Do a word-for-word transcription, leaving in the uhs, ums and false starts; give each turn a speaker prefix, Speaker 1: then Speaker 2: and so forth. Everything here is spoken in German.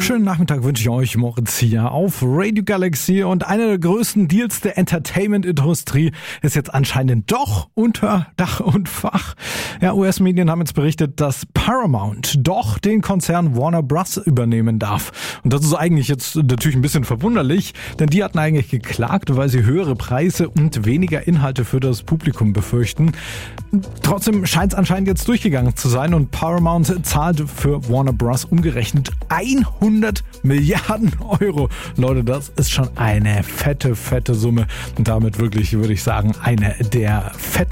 Speaker 1: Schönen Nachmittag wünsche ich euch, Moritz hier auf Radio Galaxy, und einer der größten Deals der Entertainment-Industrie ist jetzt anscheinend doch unter Dach und Fach. Ja, U S-Medien haben jetzt berichtet, dass Paramount doch den Konzern Warner Bros. Übernehmen darf. Und das ist eigentlich jetzt natürlich ein bisschen verwunderlich, denn die hatten eigentlich geklagt, weil sie höhere Preise und weniger Inhalte für das Publikum befürchten. Trotzdem scheint es anscheinend jetzt durchgegangen zu sein, und Paramount zahlt für Warner Bros. Umgerechnet hundert Milliarden Euro. Leute, das ist schon eine fette, fette Summe. Und damit wirklich, würde ich sagen, eine der fetten